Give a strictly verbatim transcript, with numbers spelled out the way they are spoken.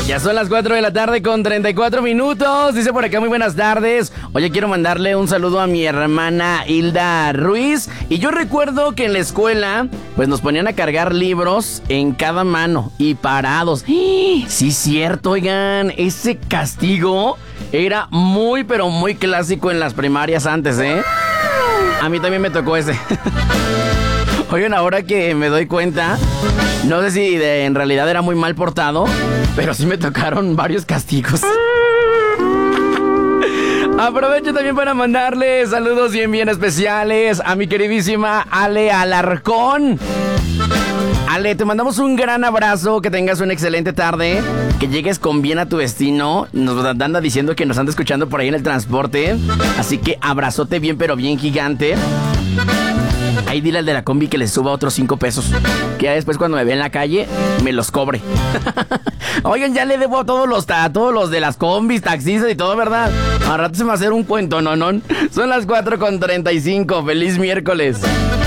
Ya son las cuatro de la tarde con treinta y cuatro minutos. Dice por acá, muy buenas tardes. Oye, quiero mandarle un saludo a mi hermana Hilda Ruiz. Y yo recuerdo que en la escuela, pues nos ponían a cargar libros en cada mano y parados. Sí, cierto, oigan, ese castigo era muy, pero muy clásico en las primarias antes, ¿eh? A mí también me tocó ese. Oigan, ahora que me doy cuenta, no sé si de, en realidad era muy mal portado, pero sí me tocaron varios castigos. Aprovecho también para mandarle saludos bien, bien especiales a mi queridísima Ale Alarcón. Ale, te mandamos un gran abrazo, que tengas una excelente tarde, que llegues con bien a tu destino. Nos anda diciendo que nos anda escuchando por ahí en el transporte, así que abrazote bien, pero bien gigante. Ahí dile al de la combi que le suba otros cinco pesos, que ya después cuando me vea en la calle me los cobre. Oigan, ya le debo a todos los, a todos los de las combis, taxistas y todo, ¿verdad? Al rato se me va a hacer un cuento, ¿no? no. Son las cuatro con treinta y cinco. Feliz miércoles.